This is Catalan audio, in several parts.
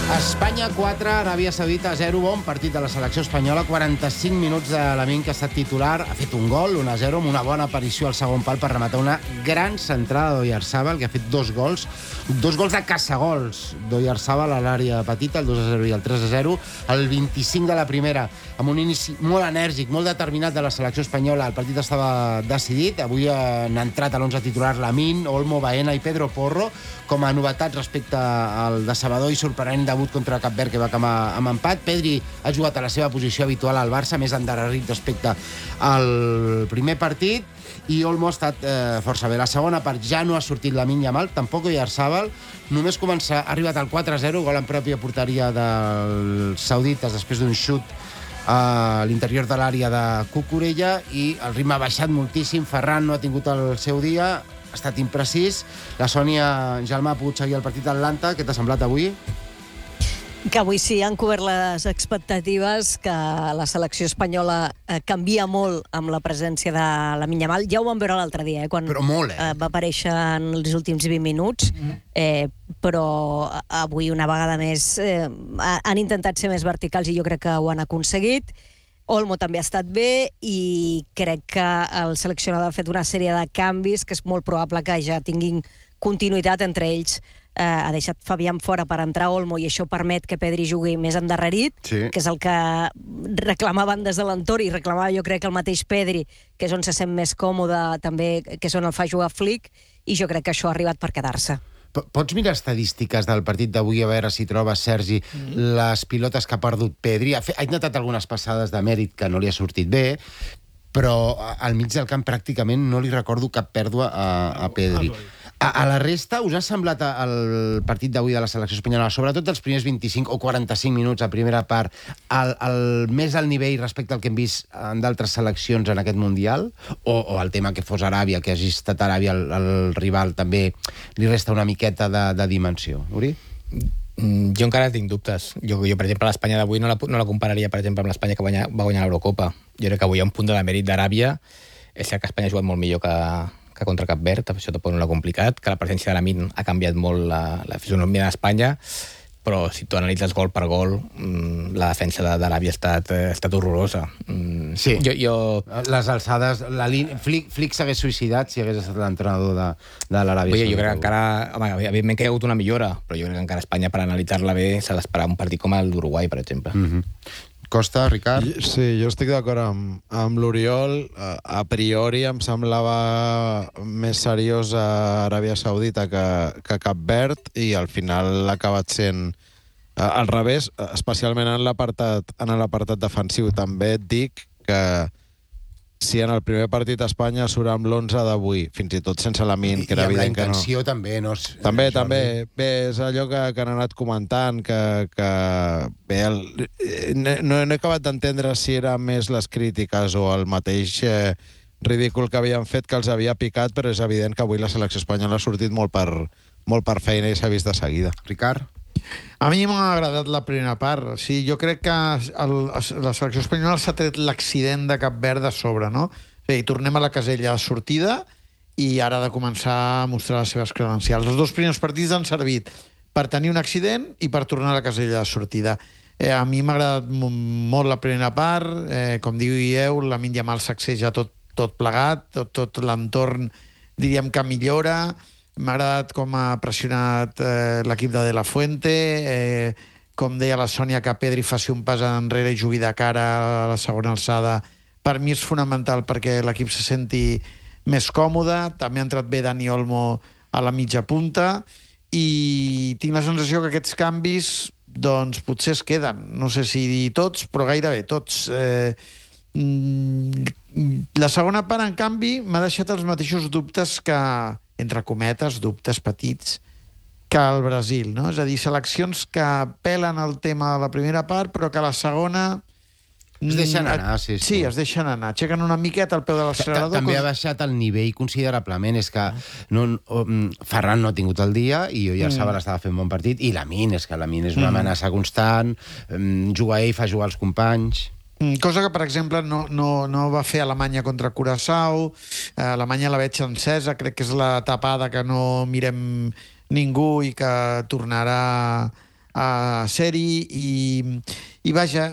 Espanya 4, Aràbia Saudita 0, bon partit de la selecció espanyola, 45 minuts de Lamine, que ha estat titular, ha fet un gol, 1-0, amb una bona aparició al segon pal per rematar una gran centrada d'Oyarzabal, que ha fet dos gols de caçagols d'Oyarzabal a l'àrea petita, el 2-0 i el 3-0, el 25 de la primera, amb un inici molt enèrgic, molt determinat de la selecció espanyola. El partit estava decidit, avui han entrat a l'11 titular Lamine, Olmo, Baena i Pedro Porro, com a novetats respecte al decebedor i sorprenent debut contra Cap Verd, que va acabar amb empat. Pedri ha jugat a la seva posició habitual al Barça, més endarrerit respecte al primer partit, i Olmo ha estat força bé. La segona part ja no ha sortit Lamine Yamal, tampoc Oyarzabal. Només comença, ha arribat al 4-0, gol en pròpia porteria dels saudites després d'un xut a l'interior de l'àrea de Cucurella, i el ritme ha baixat moltíssim. Ferran no ha tingut el seu dia, ha estat imprecís. La Sònia Gelmà ha pogut seguir el partit d'Atlanta. Què t'ha semblat avui? Que avui sí han cobert les expectatives, que la selecció espanyola canvia molt amb la presència de Lamine Yamal. Ja ho vam veure l'altre dia, quan Però molt, va aparèixer en els últims 20 minuts, però avui una vegada més han intentat ser més verticals i jo crec que ho han aconseguit. Olmo també ha estat bé i crec que el seleccionador ha fet una sèrie de canvis que és molt probable que ja tinguin continuïtat entre ells. Ha deixat Fabián fora per entrar Olmo i això permet que Pedri jugui més endarrerit, sí, que és el que reclamaven des de l'entorn, i reclamava jo crec el mateix Pedri, que és on se sent més còmode també, que és on el fa jugar Flick, i jo crec que això ha arribat per quedar-se. Pots mirar estadístiques del partit d'avui, a veure si trobes, Sergi, les pilotes que ha perdut Pedri? Ha intentat algunes passades de mèrit que no li ha sortit bé, però al mig del camp pràcticament no li recordo cap pèrdua a Pedri. A la resta, us ha semblat el partit d'avui de la selecció espanyola, sobretot els primers 25 o 45 minuts a primera part, més al nivell respecte al que hem vist en d'altres seleccions en aquest Mundial? O el tema que fos Aràbia, que hagi estat Aràbia el rival, també li resta una miqueta de dimensió? Uri? Jo encara tinc dubtes. Jo per exemple, l'Espanya d'avui no la compararia, per exemple, amb l'Espanya que va guanyar l'Eurocopa. Jo crec que avui hi ha un punt de demèrit d'Aràbia. És cert que Espanya ha jugat molt millor que contra Cap Verd, això tampoc no l'ha complicat, que la presència de Lamine ha canviat molt la fisonomia d'Espanya, però si tu analitzes gol per gol, la defensa d'Aràbia ha estat horrorosa. Sí, les alçades, Flick s'hagués suïcidat si hagués estat l'entrenador de l'Aràbia Saudita. Jo crec que encara, evidentment que hi ha hagut una millora, però jo crec que encara Espanya, per analitzar-la bé, s'ha d'esperar un partit com el d'Uruguai, per exemple. Costa, Ricard? Sí, jo estic d'acord amb l'Oriol. A priori em semblava més seriós a Aràbia Saudita que Cap Verd, i al final ha acabat sent al revés, especialment en l'apartat defensiu. També et dic que si en el primer partit a Espanya surt amb l'11 d'avui, fins i tot sense Lamine, que era evident que no... I amb la intenció també, no? També. Bé, és allò que han anat comentant, que bé, no he acabat d'entendre si eren més les crítiques o el mateix ridícul que havien fet que els havia picat, però és evident que avui la selecció espanyola ha sortit molt per feina i s'ha vist de seguida. Ricard? A mi m'ha agradat la primera part. Sí, jo crec que la selecció espanyola s'ha tret l'accident de Cap Verd de sobre, no? Sí, tornem a la casella de sortida i ara ha de començar a mostrar les seves credencials. Els dos primers partits han servit per tenir un accident i per tornar a la casella de sortida. A mi m'ha agradat molt la primera part. Com dieu, Lamine Yamal sacseja tot plegat, tot l'entorn diríem que millora. M'ha agradat com ha pressionat l'equip de La Fuente, com deia la Sònia, que Pedri faci un pas enrere i jugui de cara a la segona alçada. Per mi és fonamental perquè l'equip se senti més còmode. També ha entrat bé Dani Olmo a la mitja punta i tinc la sensació que aquests canvis doncs potser es queden. No sé si tots, però gairebé tots. La segona part, en canvi, m'ha deixat els mateixos dubtes que, entre cometes, dubtes petits, que el Brasil, no? És a dir, seleccions que pelen el tema de la primera part, però que la segona... Es deixen anar, sí. Sí, es deixen anar. Aixequen una miqueta al peu de l'accelerador. També ha baixat el nivell considerablement. És que Ferran no ha tingut el dia i Oyarzabal estava fent bon partit, i Lamine és una amenaça constant, juga ell, fa jugar els companys... Cosa que, per exemple, no va fer Alemanya contra Curaçao. Alemanya la veig encesa, crec que és la tapada que no mirem ningú i que tornarà seri i vaja,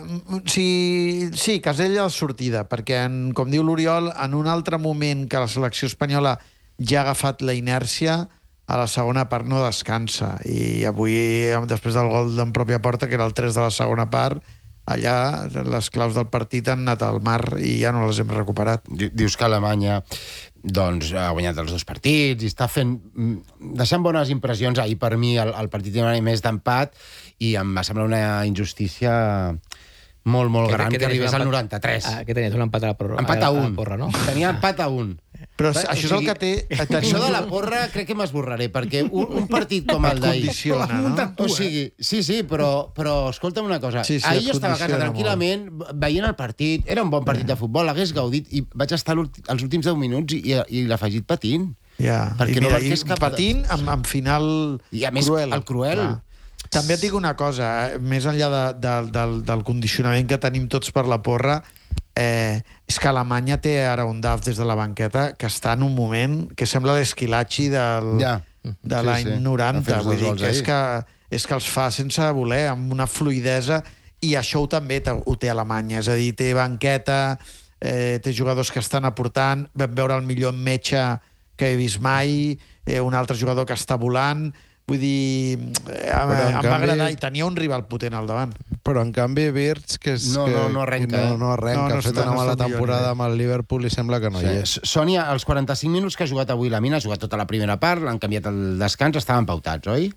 sí, casella de sortida, perquè, com diu l'Oriol, en un altre moment que la selecció espanyola ja ha agafat la inèrcia, a la segona part no descansa. I avui, després del gol en pròpia porta, que era el 3 de la segona part, allà les claus del partit han anat al mar i ja no les hem recuperat. Dius que Alemanya doncs, ha guanyat els 2 partits i està deixant bones impressions. Ahir, per mi, el partit tenia més d'empat i em va semblar una injustícia molt, molt gran que arribés al 93. Que tenies un empat a la porra. Empat a 1. Porra, no? Tenia empat a 1. Però això és el que té... Això de la porra crec que m'esborraré, perquè un partit com el d'ahir... condiciona, no? O sigui, sí, però escolta'm una cosa. Ahir jo estava a casa tranquil·lament, veient el partit, era un bon partit de futbol, l'hagués gaudit, i vaig estar els últims 10 minuts i l'afegit patint. Ja, perquè no marqués cap... patint amb final cruel. I a més, el cruel... També et dic una cosa, més enllà del condicionament que tenim tots per la porra, és que Alemanya té ara un DAF des de la banqueta que està en un moment que sembla l'Esquilachi de l'any 90. Vull dir que és que els fa sense voler, amb una fluidesa, i això també ho té Alemanya. És a dir, té banqueta, té jugadors que estan aportant, vam veure el millor metge que he vist mai, un altre jugador que està volant. Vull dir, em va agradar, i tenia un rival potent al davant. Però, en canvi, Wirtz, que és... No arrenca. No arrenca. Ha fet una mala temporada amb el Liverpool i sembla que no hi és. Sònia, els 45 minuts que ha jugat avui la Mina, ha jugat tota la primera part, l'han canviat el descans, estaven pautats, oi?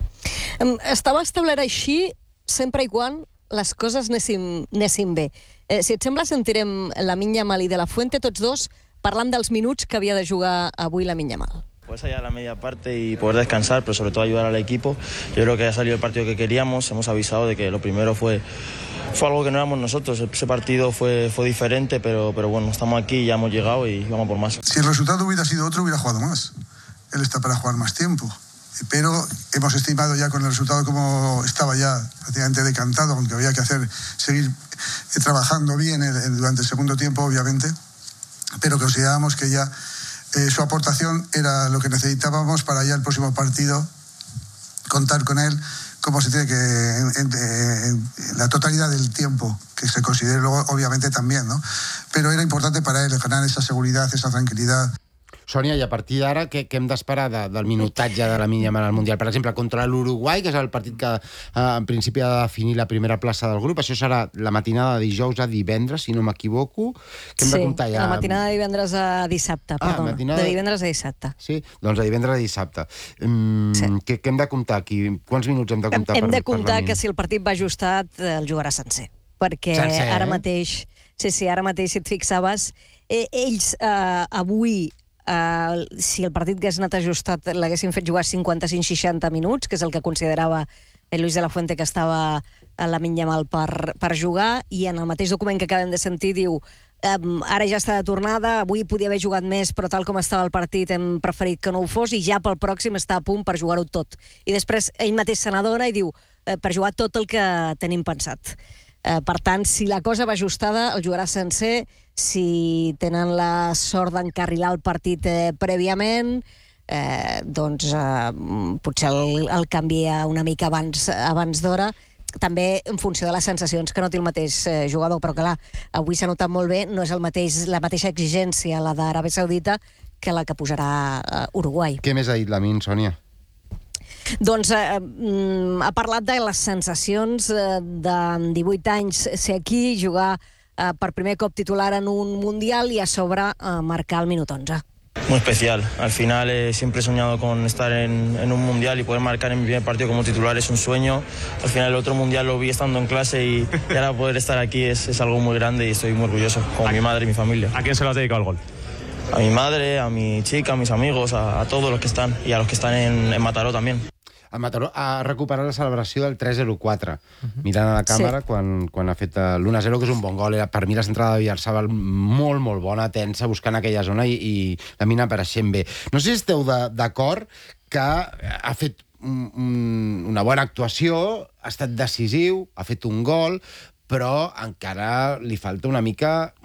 Estava establert així sempre i quan les coses anessin bé. Si et sembla, sentirem Lamine Yamal i De La Fuente, tots dos, parlant dels minuts que havia de jugar avui Lamine Yamal. Pues allá la media parte y poder descansar, pero sobre todo ayudar al equipo. Yo creo que ha salido el partido que queríamos. Hemos avisado de que lo primero fue algo que no éramos nosotros. Ese partido fue diferente, pero bueno, estamos aquí, ya hemos llegado y vamos por más. Si el resultado hubiera sido otro, hubiera jugado más. Él está para jugar más tiempo. Pero hemos estimado ya con el resultado como estaba ya prácticamente decantado, aunque había que seguir trabajando bien durante el segundo tiempo, obviamente. Pero considerábamos que ya su aportación era lo que necesitábamos para ya el próximo partido, contar con él como se tiene que en la totalidad del tiempo que se considere luego, obviamente también, ¿no? Pero era importante para él ganar esa seguridad, esa tranquilidad. Sònia, i a partir d'ara, què hem d'esperar del minutatge de Lamine Yamal al Mundial? Per exemple, contra l'Uruguai, que és el partit que en principi ha de definir la primera plaça del grup, això serà la matinada de dijous a divendres, si no m'equivoco. Què hem de comptar ja? Sí, la matinada de divendres a dissabte, perdona. De divendres a dissabte. Sí, doncs de divendres a dissabte. Què hem de comptar aquí? Quants minuts hem de comptar per Lamine? Hem de comptar que si el partit va ajustat, el jugarà sencer. Perquè ara mateix, ara mateix, si et fixaves, ells avui, si el partit hagués anat ajustat, l'haguessin fet jugar 55-60 minuts, que és el que considerava Luis de la Fuente que estava a Lamine Yamal per jugar, i en el mateix document que acabem de sentir diu ara ja està de tornada, avui podia haver jugat més, però tal com estava el partit hem preferit que no ho fos, i ja pel pròxim està a punt per jugar-ho tot. I després ell mateix se n'adona i diu per jugar tot el que tenim pensat. Per tant, si la cosa va ajustada, el jugarà sencer. Si tenen la sort d'encarrilar el partit prèviament, doncs potser el canvia una mica abans d'hora, també en funció de les sensacions, que no té el mateix jugador, però clar, avui s'ha notat molt bé, no és la mateixa exigència la d'Aràbia Saudita que la que posarà Uruguai. Què més ha dit Lamine, Sònia? Doncs ha parlat de les sensacions de 18 anys ser aquí, jugar per primer cop titular en un Mundial i a sobre marcar el minut 11. Muy especial. Al final siempre he soñado con estar en un Mundial y poder marcar en mi primer partido como titular es un sueño. Al final el otro Mundial lo vi estando en clase y ahora poder estar aquí es algo muy grande y estoy muy orgulloso, como mi madre y mi familia. ¿A quién se lo has dedicado el gol? A mi madre, a mi chica, a mis amigos, a todos los que están y a los que están en Mataró también. A Mataró ha recuperat la celebració del 3-0-4, mirant a la càmera quan ha fet l'1-0, que és un bon gol. Per mi la centrada de Villarzábal molt, molt bona, tensa, buscant aquella zona i la mina apareixent bé. No sé si esteu d'acord que ha fet una bona actuació, ha estat decisiu, ha fet un gol, però encara li falta una mica,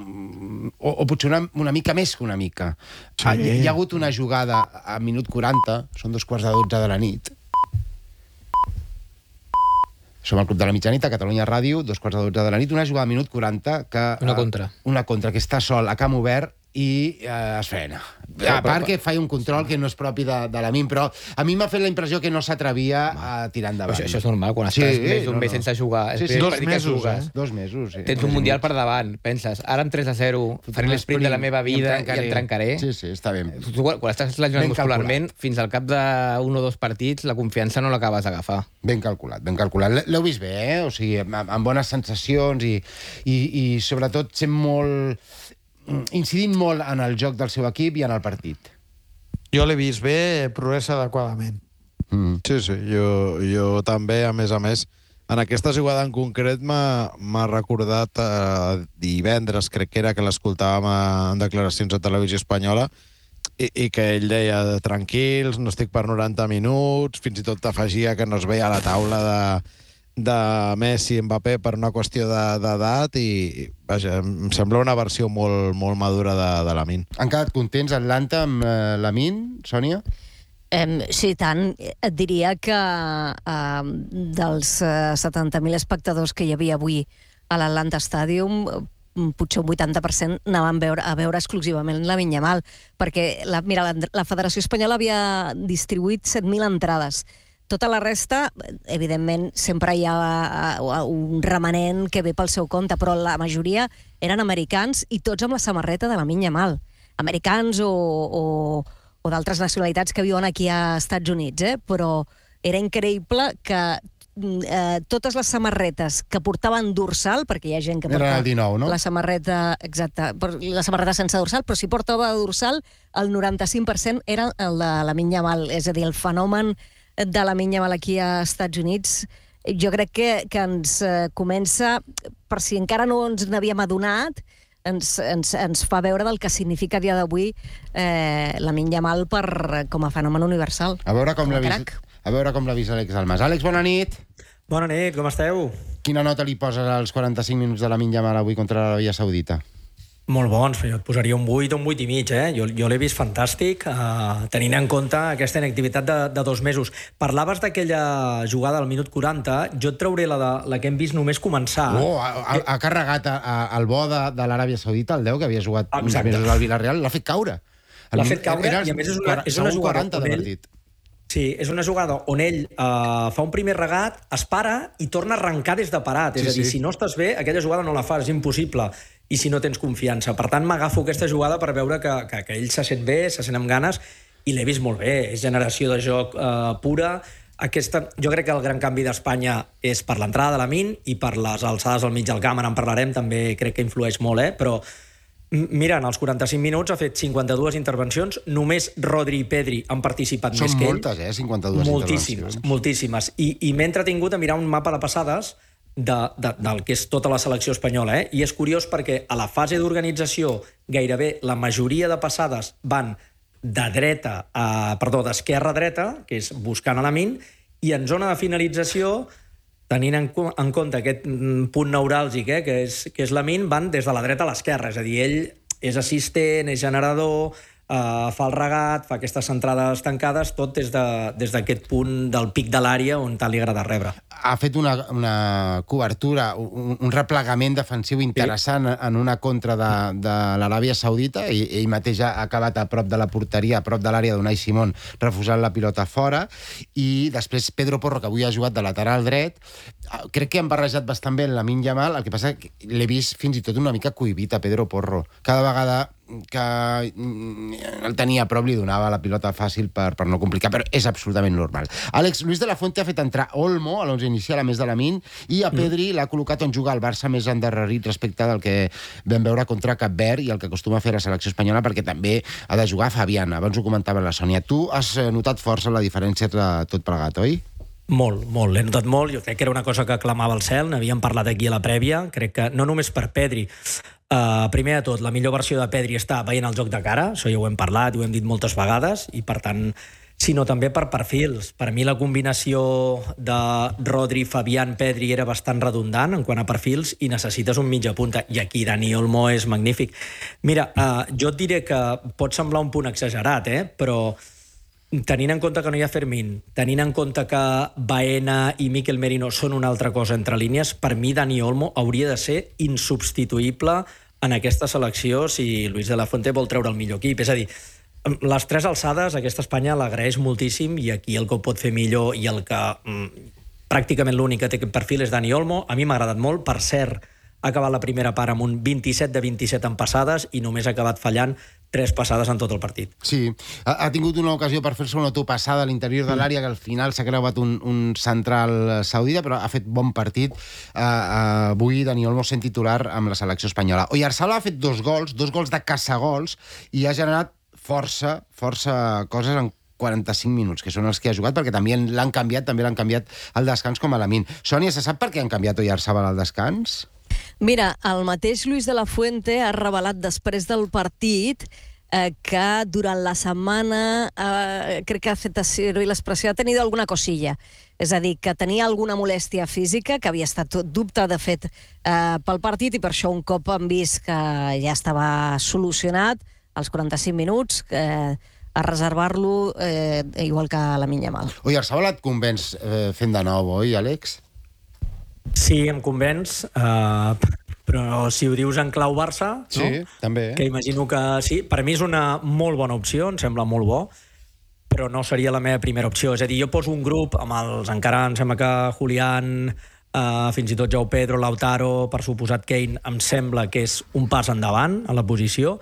o potser una mica més que una mica. Sí. Hi ha hagut una jugada a minut 40, són 2:15 de la nit, Som al Club de la Mitjanit, a Catalunya Ràdio, 2:15 de la nit, una jugada a minut 40 que... Una contra, que està sol a camp obert i es frena. A part que fa un control que no és propi de la MIN, però a mi m'ha fet la impressió que no s'atrevia a tirar endavant. Això és normal, quan estàs més d'un mes sense jugar. 2 mesos, 2 mesos, sí. Tens un Mundial per davant, penses, ara amb 3-0 faré l'esprint de la meva vida i em trencaré. Sí, està bé. Tu, quan estàs lesionat muscularment, fins al cap d'un o dos partits, la confiança no l'acabes d'agafar. Ben calculat, ben calculat. L'heu vist bé, eh? O sigui, amb bones sensacions i sobretot sent incidint molt en el joc del seu equip i en el partit. Jo l'he vist bé, progressa adequadament. Sí, jo també, a més, en aquesta jugada en concret m'ha recordat divendres, crec que era, que l'escoltàvem en declaracions a Televisió Espanyola, i que ell deia, tranquils, no estic per 90 minuts, fins i tot afegia que no es veia a la taula de Messi i Mbappé per una qüestió d'edat i, vaja, em sembla una versió molt, molt madura de Lamine. Han quedat contents Atlanta amb Lamine, Sònia? Sí, tant. Et diria que dels 70.000 espectadors que hi havia avui a l'Atlanta Stadium, potser un 80% anaven a veure exclusivament Lamine Yamal, perquè la Federació Espanyola havia distribuït 7.000 entrades. Tota la resta, evidentment, sempre hi ha un remanent que ve pel seu compte, però la majoria eren americans i tots amb la samarreta de Lamine Yamal. Americans o d'altres nacionalitats que viuen aquí a Estats Units, però era increïble que totes les samarretes que portaven dorsal, perquè hi ha gent que porta era el 19, no? La samarreta, exacte, la samarreta sense dorsal, però si portava dorsal, el 95% era el de Lamine Yamal, és a dir, el fenomen de Lamine Yamal aquí a Estats Units, jo crec que ens comença, per si encara no ens n'havíem adonat, ens fa veure del que significa a dia d'avui Lamine Yamal com a fenomen universal. A veure com l'ha vist Àlex Almas. Àlex, bona nit. Bona nit, com esteu? Quina nota li poses als 45 minuts de Lamine Yamal avui contra l'Aràbia Saudita? Molt bons, jo et posaria un 8 o un 8 i mig, Jo l'he vist fantàstic, tenint en compte aquesta inactivitat de 2 mesos. Parlaves d'aquella jugada al minut 40, jo et trauré la que hem vist només començar. Ha carregat el bo de l'Aràbia Saudita, el 10, que havia jugat uns mesos al Villarreal, l'ha fet caure. L'ha fet caure, i a més és una jugada de partit. Sí, és una jugada on ell fa un primer regat, es para i torna a arrencar des de parat. És a dir, si no estàs bé, aquella jugada no la fas, és impossible. I si no tens confiança. Per tant, m'agafo aquesta jugada per veure que ell se sent bé, se sent amb ganes, i l'he vist molt bé. És generació de joc pura. Jo crec que el gran canvi d'Espanya és per l'entrada de Lamine i per les alçades al mig del camp, ara en parlarem, també crec que influeix molt, però mira, en els 45 minuts ha fet 52 intervencions, només Rodri i Pedri han participat més que ell. Són moltes, 52 intervencions. Moltíssimes. I m'he entretingut a mirar un mapa de passades del que és tota la selecció espanyola, i és curiós perquè a la fase d'organització gairebé la majoria de passades van d'esquerra a dreta, que és buscant a Lamine, i en zona de finalització, tenint en compte aquest punt neuràlgic, que és Lamine, van des de la dreta a l'esquerra, és a dir, ell és assistent, és generador, fa el regat, fa aquestes centrades tancades, tot des d'aquest punt del pic de l'àrea on tant li agrada rebre. Ha fet una cobertura, un replegament defensiu interessant en una contra de l'Aràbia Saudita, i ell mateix ha acabat a prop de la porteria, a prop de l'àrea d'Unai Simón, refusant la pilota fora, i després Pedro Porro, que avui ha jugat de lateral dret, crec que han barrejat bastant bé en Lamine Yamal, el que passa que l'he vist fins i tot una mica cohibit a Pedro Porro. Cada vegada que el tenia a prop li donava la pilota fàcil per no complicar, però és absolutament normal. Àlex, Luis de la Fuente ha fet entrar Olmo a l'11 inicial, a més de Lamine, i a Pedri l'ha col·locat on juga el Barça més endarrerit respecte del que vam veure contra Cap Verd i el que acostuma a fer la selecció espanyola, perquè també ha de jugar Fabián. Abans ho comentava la Sònia. Tu has notat força la diferència de tot plegat, oi? Molt, l'he notat molt. Jo crec que era una cosa que clamava al cel, n'havíem parlat aquí a la prèvia. Crec que no només per Pedri, primer de tot, la millor versió de Pedri està veient el joc de cara, això ja ho hem parlat i ho hem dit moltes vegades, i per tant, sinó també per perfils. Per mi la combinació de Rodri, Fabián, Pedri era bastant redundant en quant a perfils, i necessites un mitja punta, i aquí Dani Olmo és magnífic. Mira, jo et diré que pot semblar un punt exagerat, però tenint en compte que no hi ha Fermín, tenint en compte que Baena i Mikel Merino són una altra cosa entre línies, per mi Dani Olmo hauria de ser insubstituïble en aquesta selecció si Luis de la Fuente vol treure el millor equip. És a dir, les tres alçades aquesta Espanya l'agraeix moltíssim i aquí el que ho pot fer millor i el que pràcticament l'únic que té aquest perfil és Dani Olmo. A mi m'ha agradat molt. Per cert, ha acabat la primera part amb un 27 de 27 en passades i només ha acabat fallant 3 passades en tot el partit. Sí, ha tingut una ocasió per fer-se una autopassada a l'interior de l'àrea, que al final s'ha creuat un central saudita, però ha fet bon partit. Avui Dani Olmo sent titular amb la selecció espanyola. Oyarzabal ha fet 2 gols de caçagols, i ha generat força coses en 45 minuts, que són els que ha jugat, perquè també l'han canviat al descans com a Lamine. Sònia, se sap per què han canviat Oyarzabal al descans? Mira, el mateix Luis de la Fuente ha revelat després del partit que durant la setmana crec que ha fet servir l'expressió, ha tenido alguna cosilla. És a dir, que tenia alguna molèstia física, que havia estat dubte, de fet, pel partit, i per això un cop han vist que ja estava solucionat, als 45 minuts, a reservar-lo igual que la Yamal. Oyarzabal et convenç fent de nou, oi, Àlex? Sí, em convenç, però si ho dius en clau Barça, Sí, no? també. Que imagino que sí. Per mi és una molt bona opció, em sembla molt bo, però no seria la meva primera opció. És a dir, jo poso un grup amb els, encara em sembla que Julián, fins i tot João Pedro, Lautaro, per suposat Kane, em sembla que és un pas endavant a la posició,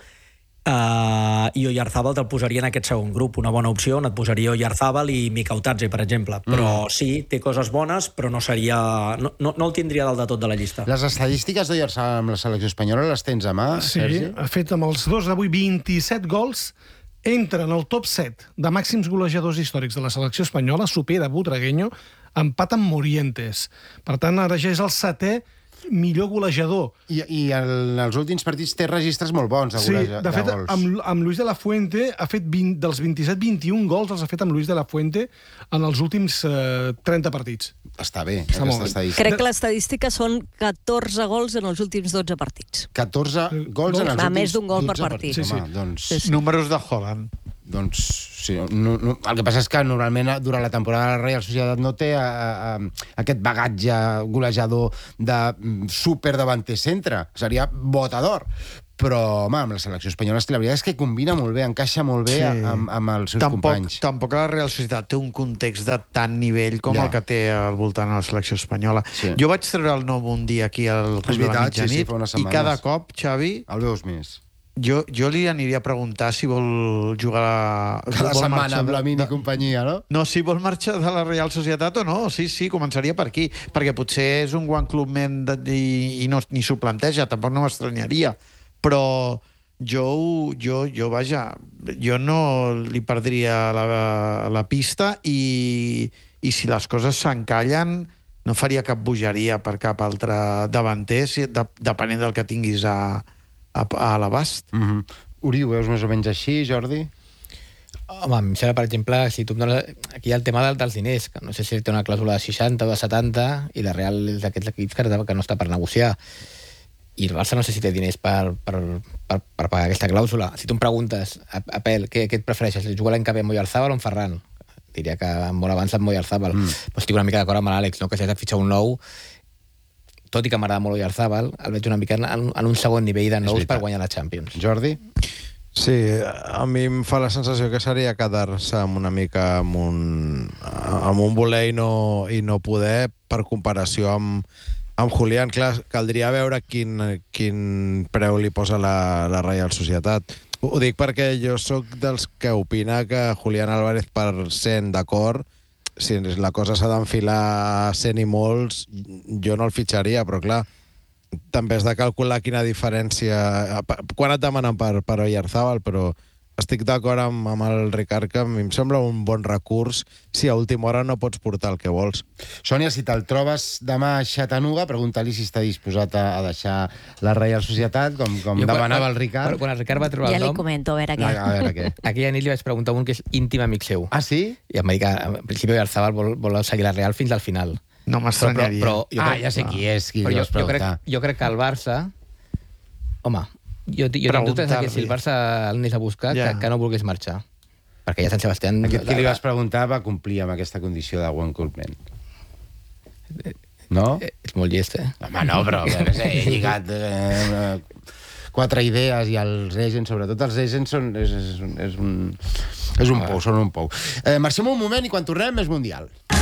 i Oyarzabal te'l posaria en aquest segon grup, una bona opció on et posaria Oyarzabal i Mikautadze, per exemple. Però sí, té coses bones, però no el tindria dalt de tot de la llista. Les estadístiques d'Oyarzabal amb la selecció espanyola les tens a mà, Sergi? Sí, ha fet amb els 2 d'avui 27 gols, entra en el top 7 de màxims golejadors històrics de la selecció espanyola, supera Butragueño, empat amb Morientes. Per tant, ara ja és el 7è millor golejador. I en els últims partits té registres molt bons de gols. Sí, de fet, amb Luis de la Fuente ha fet dels 27-21 gols els ha fet amb Luis de la Fuente en els últims 30 partits. Està bé, Està aquesta estadística. Crec que l'estadística són 14 gols en els últims 12 partits. 14 gols en els últims més d'un gol per 12 partit. partits. Sí, sí. Home, doncs... Sí, sí. Números de Haaland. Doncs sí, el que passa és que normalment durant la temporada de la Real Societat no té aquest bagatge golejador de superdavanter centre, seria botador. Però, home, amb la selecció espanyola és que la veritat és que combina molt bé, encaixa molt bé amb els seus companys. Tampoc la Real Societat té un context de tant nivell com el que té al voltant de la selecció espanyola. Sí. Jo vaig treure el nom un dia aquí al Club de la Mitjanit, fa unes i setmanes. cada cop, Xavi, El veus més. jo li aniria a preguntar si vol jugar... Cada vol setmana marxar amb la mini companyia, no? No, si vol marxar de la Real Societat o no. Sí, començaria per aquí. Perquè potser és un one club men i no, ni s'ho planteja, tampoc no m'estranyaria. Però vaja, jo no li perdria la pista i si les coses s'encallen no faria cap bogeria per cap altre davanter, depenent del que tinguis a l'abast. Uri, ho veus més o menys així, Jordi? Home, em sembla, per exemple, si tu em dones... Aquí hi ha el tema dels diners, que no sé si té una clàusula de 60 o de 70, i la Real és d'aquests equips que no està per negociar. I el Barça no sé si té diners per pagar aquesta clàusula. Si tu em preguntes, a Pel, què et prefereixes? Jugar l'any que ve amb Oyarzabal o amb Ferran? Diria que molt abans amb Oyarzabal. Però estic una mica d'acord amb l'Àlex, no? Que si has de fitxar un nou, tot i que m'agrada molt Oyarzabal, el veig una mica en un segon nivell de nous per guanyar la Champions. Jordi? Sí, a mi em fa la sensació que seria quedar-se una mica amb un voler i no poder, per comparació amb Julián. Clar, caldria veure quin preu li posa la Real Societat. Ho dic perquè jo sóc dels que opina que Julián Álvarez, per 100 d'acord, si la cosa s'ha d'enfilar 100 i molts, jo no el fitxaria, però clar, també has de calcular quina diferència... Quan et demanen per Oyarzabal, però estic d'acord amb el Ricard, que a mi em sembla un bon recurs si a última hora no pots portar el que vols. Sònia, si te'l trobes demà a Chattanooga, pregunta-li si està disposat a deixar la Reial Societat, com demanava el Ricard. Quan el Ricard va trobar Ja el li nom... comento, a veure què. A veure què. Aquella nit li vaig preguntar a un que és íntim amic seu. Ah, sí? I em va dir que, en principi, Oyarzabal vol seguir la Real fins al final. No m'estranyaria. Però Ja sé qui és, qui li vas preguntar. Jo crec que el Barça... Home, jo tinc dubtes que si el Barça el anés a buscar, que no volgués marxar. Perquè ja Sant Sebastián... Aquest que li vas preguntar va complir amb aquesta condició de One Coolman. No? És molt llest, Home, no, però he lligat 4 idees i els agents, sobretot els agents, és un pou, són un pou. Marxem un moment i quan tornem és Mundial.